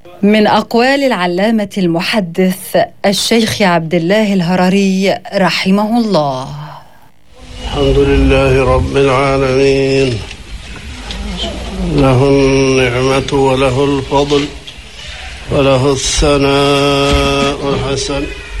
من أقوال العلامة المحدث الشيخ عبد الله الهرري رحمه الله: الحمد لله رب العالمين، له النعمة وله الفضل وله الثناء الحسن،